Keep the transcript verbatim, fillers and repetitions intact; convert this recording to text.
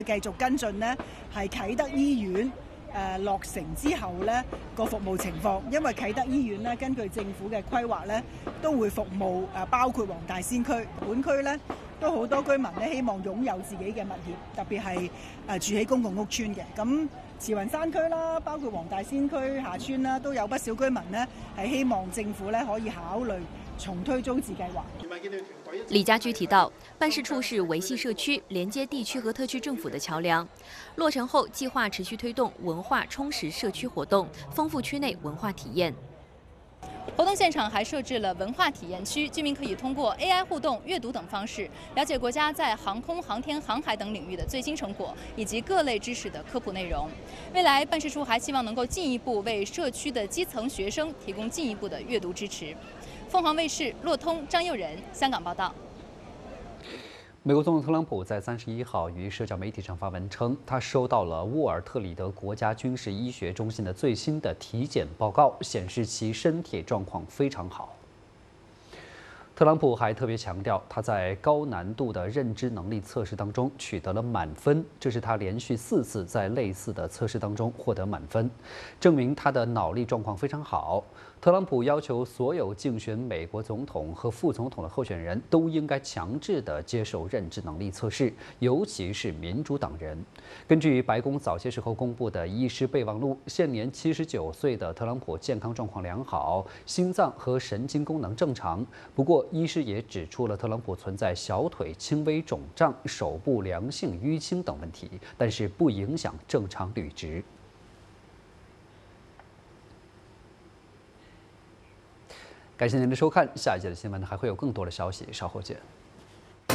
繼續跟進呢，係啟德醫院誒落成之後呢個服務情況，因為啟德醫院呢，根據政府嘅規劃呢，都會服務誒包括黃大仙區，本區呢都好多居民呢希望擁有自己嘅物業，特別係誒住喺公共屋邨嘅。咁慈雲山區啦，包括黃大仙區下村啦，都有不少居民呢係希望政府呢可以考慮重推租置計劃。 李家駒提到，辦事處是維繫社區、連接地區和特區政府的橋梁。落成後，計劃持續推動文化充實社區活動，豐富區內文化體驗。 活動現場還設置了文化體驗區，居民可以通過 A I 互動、閱讀等方式，了解國家在航空、航天、航海等領域的最新成果，以及各類知識的科普內容。未來辦事處還希望能夠進一步為社區的基層學生提供進一步的閱讀支持。鳳凰衛視駱通、張佑仁香港報道。 美國總統特朗普在三十一號於社交媒體上發文稱，他收到了沃爾特里德國家軍事醫學中心的最新的體檢報告，顯示其身體狀況非常好。特朗普還特別強調，他在高難度的認知能力測試當中取得了滿分，這是他連續四次在類似的測試當中獲得滿分，證明他的腦力狀況非常好。特朗普要求所有競選美國總統和副總統的候選人都應該強制地接受認知能力測試，尤其是民主黨人。根據白宮早些時候公布的醫師備忘錄，現年七十九歲的特朗普健康狀況良好，心臟和神經功能正常。不過，醫師也指出了特朗普存在小腿輕微腫脹、手部良性淤青等問題，但是不影響正常履職。感謝您的收看，下一節的新聞還會有更多的消息，稍後見。